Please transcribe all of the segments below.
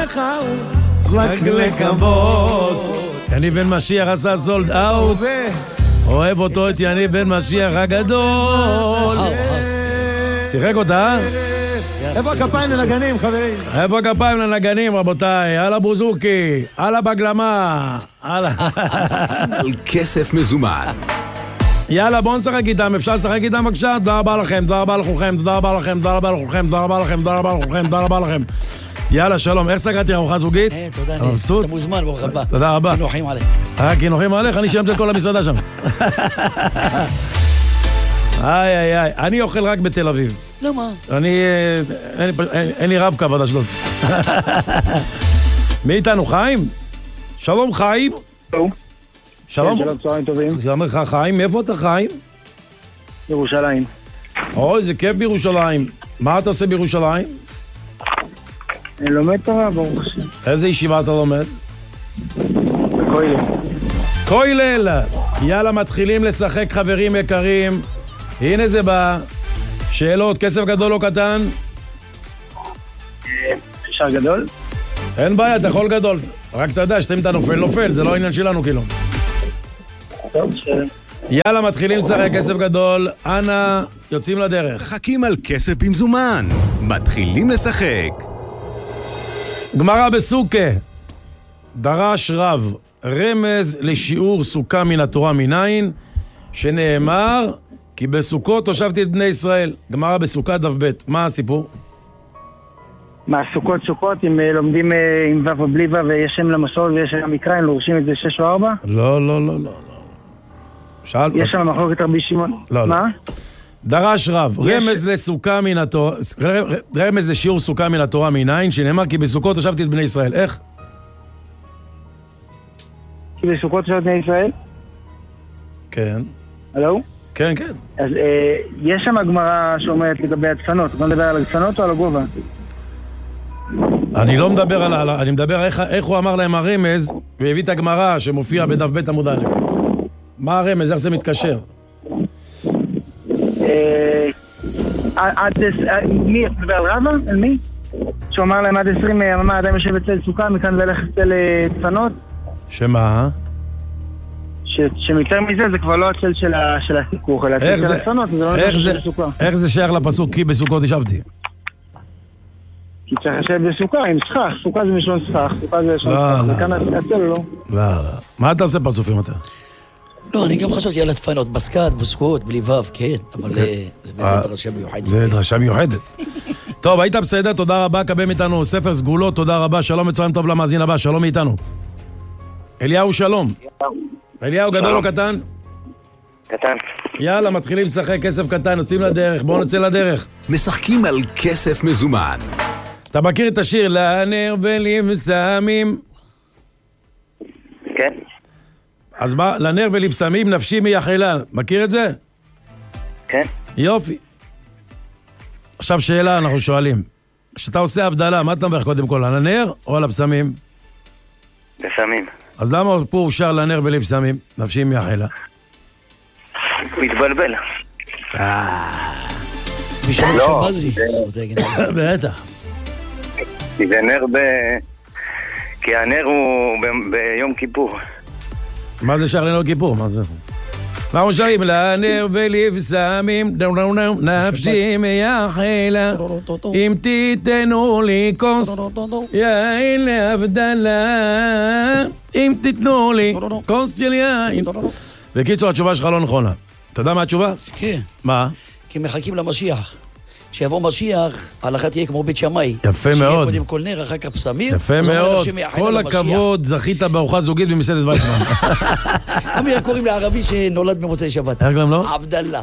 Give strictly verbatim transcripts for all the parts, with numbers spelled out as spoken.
לך רק לכבוד. יניב בן משיח עשה סולד אאוט, אוהב אותו את יניב בן משיח הגדול. שיחק אותה? איפה הכפיים לנגנים, חברים? איפה הכפיים לנגנים, רבותיי? הלאה בוזוקי, הלאה בגלמה, הלאה. על כסף מזומן. יאללה, בואו נשחק איתם, אפשר לשחק איתם בבקשה? תודה רבה לכם, תודה רבה לכולכם, תודה רבה לכם, תודה רבה לכולכם, תודה רבה לכם, תודה רבה לכולכם, תודה רבה לכם. יאללה, שלום, איך סגרתי ארוחה זוגית? אה, תודה, אתה מוזמן, ברוך הבא. תודה רבה. כינוחים עליך. אה, כינוחים עליך? אני שילמתי את כל המסעדה שם. איי, איי, איי, אני אוכל רק בתל אביב. למה? אני, אין לי רב קו עד אשדוד. מי איתנו, חיים? שלום, חיים. שלום. שלום. שלום, צהריים טובים. שלום לך, חיים. מאיפה אתה, חיים? ירושלים. אוי, זה כיף בירושלים. מה אתה עושה בירושלים? אני לומד תורה, ברוך השם. איזה ישיבה אתה לומד? כולל. כולל! יאללה, מתחילים לשחק, חברים יקרים. הנה זה בא. שאלות, כסף גדול או קטן? אפשר גדול? אין בעיה, אתה יכול גדול. רק אתה יודע, שאתם אתה נופל, נופל. זה לא העניין שלנו, כאילו. טוב, שלום. יאללה, מתחילים לשחק, כסף גדול. אנא, יוצאים לדרך. משחקים על כסף במזומן. מתחילים לשחק. גמרא בסוכה. דרש רב רמז לשיעור סוכה מן התורה מניין, שנאמר כי בסוכות הושבתי את בני ישראל. גמרא בסוכה דף ב'. מה הסיפור? מה, סוכות סוכות, אם לומדים עם ו' ובלי ו' ויש שם למסורת ויש שם מקרא, הם לורשים את זה שש או ארבע? לא, לא, לא, לא. שאל... יש שם מחלוקת רבי שמעון. לא, מה? דרש רב, רמז לסוכה מן התורה, רמז לשיעור סוכה מן התורה מניין, שנאמר כי בסוכות הושבתי את בני ישראל. איך? כי בסוכות הושבתי את בני ישראל? כן. הלו? כן, כן. אז אה, יש שם הגמרא שאומרת לגבי הדפנות. בוא נדבר על הדפנות או על הגובה? אני לא מדבר על... אני מדבר איך, איך הוא אמר להם הרמז, והביא את הגמרא שמופיע בדף ב' עמוד א'. מה הרמז? איך זה מתקשר? מי מדבר על רבא? על מי? שהוא אמר להם עד עשרים יממה אדם יושב אצל סוכה, מכאן והלך אצל דפנות? שמה? שמיותר מזה זה כבר לא הצל של הסיכוך, אלא הצל של הדפנות, זה לא נדבר של סוכה. איך זה שייך לפסוק כי בסוכות ישבתי? כי צריך לשבת בסוכה עם סכך, סוכה זה משלון סכך, סוכה זה משלון סכך, וכאן הצל לא. לא, לא. מה אתה עושה פרצופים אתה? לא, אני גם חשבתי על הדפנות, בסקת, בסקות, בלי וו, כן, אבל זה באמת דרשה מיוחדת. זה דרשה מיוחדת. טוב, היית בסדר, תודה רבה, קבל איתנו ספר סגולות, תודה רבה, שלום וצהריים טוב למאזין הבא, שלום איתנו. אליהו, שלום. אליהו, גדול או קטן? קטן. יאללה, מתחילים לשחק, כסף קטן, יוצאים לדרך, בואו נצא לדרך. משחקים על כסף מזומן. אתה מכיר את השיר, לנר ולבשמים? כן. אז מה, לנר ולבשמים נפשי מייחלה, מכיר את זה? כן. יופי. עכשיו שאלה אנחנו שואלים. כשאתה עושה הבדלה, מה אתה מברך קודם כל, על הנר או על הבשמים? בשמים. אז למה פה הוא שר לנר ולבשמים? נפשי מייחלה. מתבלבל. בשביל שבזי. בטח. כי זה נר ב... כי הנר הוא ביום כיפור. מה זה שר לנר כיפור? מה זה? אנחנו שרים לנר ולבשמים נפשי מייחלה אם תיתנו לי כוס יין להבדלה אם תיתנו לי כוס של יין. בקיצור, התשובה שלך לא נכונה. אתה יודע מה התשובה? כן. מה? כי מחכים למשיח. כשיבוא משיח, ההלכה תהיה כמו בית שמאי. יפה מאוד. שיהיה קודם כל נר, אחר כך בשמים. יפה מאוד. כל הכבוד, זכית בארוחה זוגית במסעדת ויצמן. אמיר, קוראים לערבי שנולד במוצאי שבת. איך קוראים לו? עבדאללה.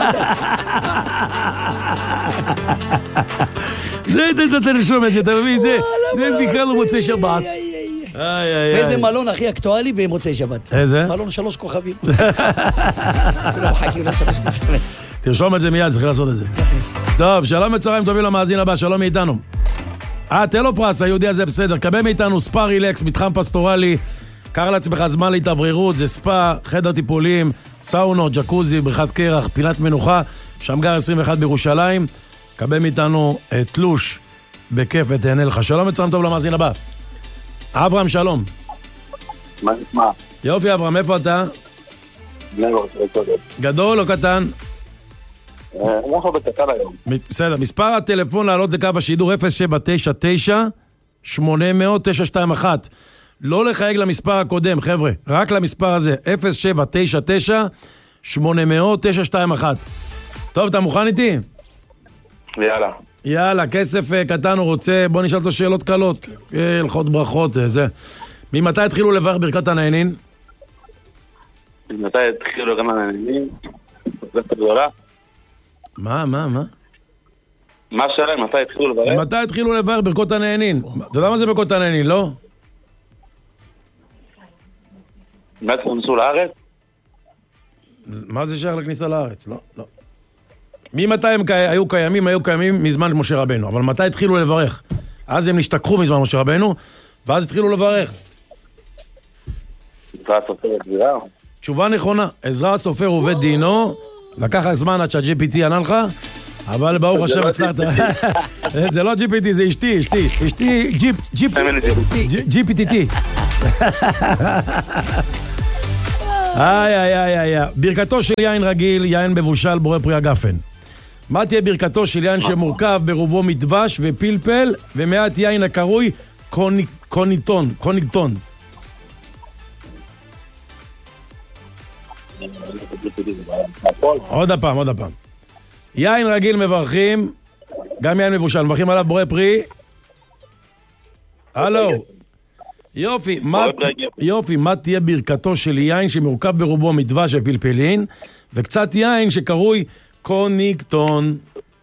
זה, אתה נשום את זה, אתה מבין? זה נקרא לו מוצאי שבת. ואיזה מלון הכי אקטואלי במוצאי שבת? איזה? מלון שלוש כוכבים. כולם מחכים לשלוש כוכבים. תרשום את זה מיד, צריך לעשות את זה. טוב, שלום וצהריים טובים למאזין הבא, שלום מאיתנו. אה, תן לו פרס, היהודי הזה בסדר. קבל מאיתנו ספא רילקס, מתחם פסטורלי. קח לעצמך זמן להתאווררות, זה ספא, חדר טיפולים, סאונות, ג'קוזי, בריכת קרח, פינת מנוחה, שמגר עשרים ואחת בירושלים. קבל מאיתנו תלוש בכיף ותהנה לך. שלום וצהריים טוב למאזין הבא. אברהם, שלום. מה נשמע? יופי, אברהם, איפה אתה? גדול או קטן? אנחנו בקטן היום. בסדר, מספר הטלפון לעלות לקו השידור אפס שבע תשע תשע שמונה אפס אפס תשע שתיים אחת. לא לחייג למספר הקודם, חבר'ה, רק למספר הזה, אפס שבע תשע תשע שמונה אפס אפס תשע שתיים אחת. טוב, אתה מוכן איתי? יאללה. יאללה, כסף קטן הוא רוצה, בוא נשאל אותו שאלות קלות, הלכות ברכות, זה. ממתי התחילו לברך ברכת הנהנין? ממתי התחילו גם הנהנין? זאת גדולה. מה, מה, מה? מה שלהם, מתי התחילו לברך? מתי התחילו לברך ברכות הנהנין? אתה יודע מה זה ברכות הנהנין, לא? מאז כנסו לארץ? מה זה שייך לכניסה לארץ? לא, לא. ממתי הם היו קיימים? היו קיימים מזמן משה רבנו, אבל מתי התחילו לברך? אז הם נשתכחו מזמן משה רבנו, ואז התחילו לברך. עזרא הסופר הגזירה? תשובה נכונה, עזרא הסופר עובד דינו, לקח זמן עד שה-ג'י פי טי ענה לך, אבל ברוך השם הצלחת. זה לא ג'י פי טי, זה אשתי, אשתי, אשתי ג'י פי טי. איי, איי, איי, איי. ברכתו של יין רגיל, יין מבושל, בורא פרי הגפן. מה תהיה ברכתו של יין שמורכב ברובו מדבש ופלפל, ומעט יין הקרוי קוניטון, קוניטון. עוד הפעם, עוד הפעם. יין רגיל מברכים, גם יין מבושל, מברכים עליו בורא פרי. הלו. יופי, מה, יופי, מה תהיה ברכתו של יין שמורכב ברובו מדבש ופלפלין, וקצת יין שקרוי קוניקטון.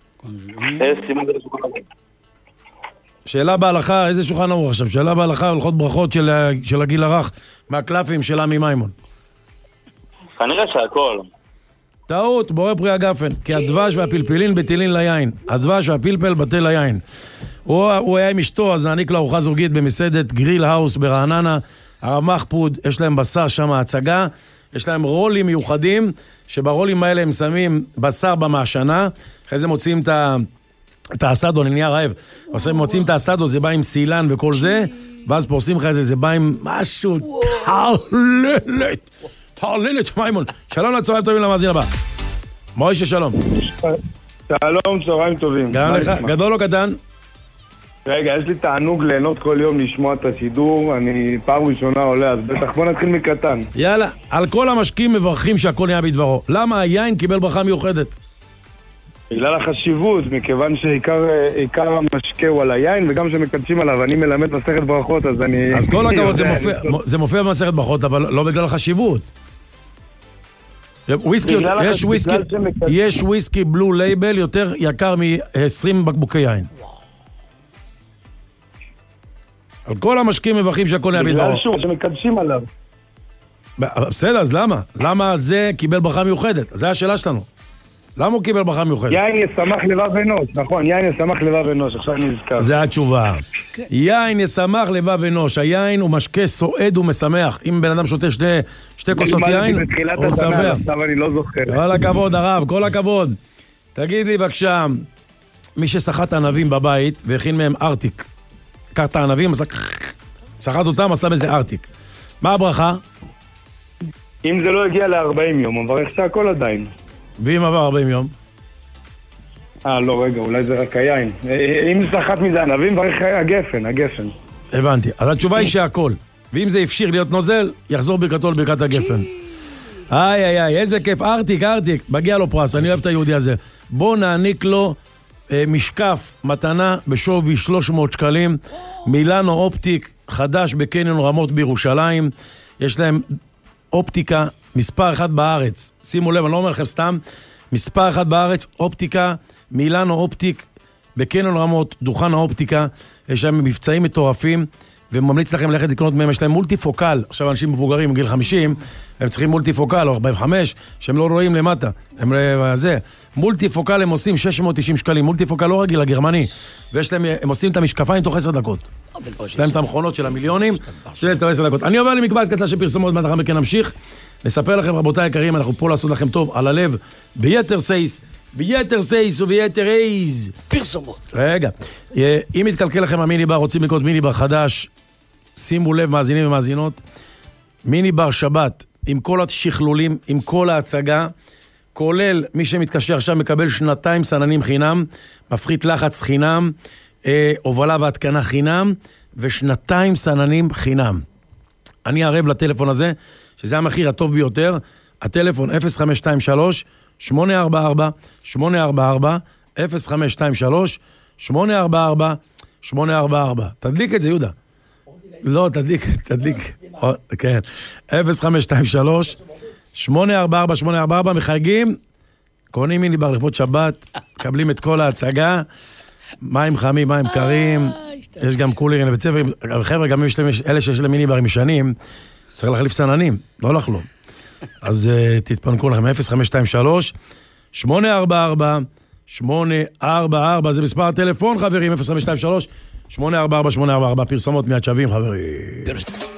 שאלה בהלכה, איזה שולחן ערוך עכשיו? שאלה בהלכה, הלכות ברכות של, של הגיל הרך, מהקלפים של עמי מימון. כנראה שהכל. טעות, בורא פרי הגפן, כי הדבש והפלפלין בטלין ליין. הדבש והפלפל בטל ליין. הוא, הוא היה עם אשתו, אז נעניק לו ארוחה זוגית במסעדת גריל האוס ברעננה. הרב מחפוד, יש להם בשר שם הצגה, יש להם רולים מיוחדים, שברולים האלה הם שמים בשר במעשנה, אחרי זה מוצאים את, ה, את האסדו, אני נהיה רעב, מוצאים את האסדו, זה בא עם סילן וכל זה, ואז פורסים לך את זה, זה בא עם משהו, תעללת, תעללת, מימון. שלום לצהריים טובים למאזין הבא. מוישה, שלום. שלום, צהריים טובים. גם לך, גדול או קטן? רגע, יש לי תענוג ליהנות כל יום לשמוע את השידור, אני פעם ראשונה עולה, אז בטח בוא נתחיל מקטן. יאללה, על כל המשקים מברכים שהכל נהיה בדברו. למה היין קיבל ברכה מיוחדת? בגלל החשיבות, מכיוון שעיקר המשקה הוא על היין, וגם שמקדשים עליו, אני מלמד מסכת ברכות, אז אני... אז כל הכבוד, זה מופיע, זה מופיע במסכת ברכות, אבל לא בגלל החשיבות. וויסקי, יש וויסקי, יש וויסקי בלו לייבל יותר יקר מ-עשרים בקבוקי יין. על כל המשקים מברכים שהכל נהיה בדברו. בגלל שוב, שמקדשים עליו. בסדר, אז למה? למה זה קיבל ברכה מיוחדת? זו השאלה שלנו. למה הוא קיבל ברכה מיוחדת? יין ישמח לבב אנוש, נכון, יין ישמח לבב אנוש, עכשיו נזכר. זה התשובה. יין ישמח לבב אנוש, היין הוא משקה סועד ומשמח. אם בן אדם שותה שתי כוסות יין, הוא שמח. עכשיו אני לא זוכר. כל הכבוד, הרב, כל הכבוד. תגיד לי בבקשה, מי ששחט ענבים בבית והכין מהם ארטיק, קח את הענבים, שחט אותם, עשה בזה ארטיק. מה הברכה? אם זה לא הגיע ל-ארבעים יום, מברך שהכל עדיין. ואם עבר ארבעים יום? אה, לא, רגע, אולי זה רק היין. אם שחט מזה ענבים, מברך הגפן, הגפן. הבנתי. אז התשובה היא שהכל. ואם זה אפשיר להיות נוזל, יחזור ברכתו לברכת הגפן. איי, איי, איי, איזה כיף. ארטיק, ארטיק. מגיע לו פרס, אני אוהב את היהודי הזה. בוא נעניק לו אה, משקף מתנה בשווי שלוש מאות שקלים. מילאנו אופטיק חדש בקניון רמות בירושלים. יש להם אופטיקה מספר אחד בארץ. שימו לב, אני לא אומר לכם סתם. מספר אחד בארץ, אופטיקה, מילאנו אופטיק, בקניון רמות, דוכן האופטיקה. יש להם מבצעים מטורפים, וממליץ לכם ללכת לקנות מהם. יש להם מולטיפוקל. עכשיו אנשים מבוגרים, גיל חמישים, הם צריכים מולטיפוקל, או ארבעים וחמש, שהם לא רואים למטה. הם זה. מולטיפוקל הם עושים שש מאות תשעים שקלים. מולטיפוקל לא רגיל, הגרמני. ויש להם, הם עושים את המשקפיים תוך עשר דקות. יש להם את המכונות של המיליונים, של עשר דקות. אני עובר למקבעת קצה של פרסומות, מה מכן נמשיך. נספר לכם, רבותיי היקרים, אנחנו פה לעשות לכם טוב על הלב, ביתר סייס, ביתר סייס וביתר אייז. פרסומות. רגע, אם מתקלקל לכם המיני בר, רוצים לקנות מיני בר חדש, שימו לב, מאזינים ומאזינות, מיני בר שבת, עם כל השכלולים, עם כל ההצגה, כולל מי שמתקשר עכשיו מקבל שנתיים סננים חינם, מפחית לחץ חינם, אה, הובלה והתקנה חינם, ושנתיים סננים חינם. אני ערב לטלפון הזה, שזה המחיר הטוב ביותר, הטלפון אפס חמש שתיים שלוש שמונה ארבע ארבע שמונה ארבע ארבע, אפס חמש שתיים שלוש שמונה ארבע ארבע שמונה ארבע ארבע. תדליק את זה, יהודה. לא, תדליק, תדליק. כן. אפס חמש שתיים שלוש שמונה ארבע ארבע שמונה ארבע ארבע, מחייגים, קונים מיני בר לכבוד שבת, מקבלים את כל ההצגה, מים חמים, מים קרים, יש גם קולרים לבית ספר, חבר'ה, גם אלה שיש להם מיני ברים משנים, צריך להחליף סננים, לא לחלום. אז תתפנקו לכם, אפס חמש שתיים שלוש שמונה ארבע ארבע שמונה ארבע ארבע, זה מספר הטלפון, חברים, אפס חמש שתיים שלוש שמונה ארבע ארבע שמונה ארבע ארבע, פרסומות מיד שווים, חברים.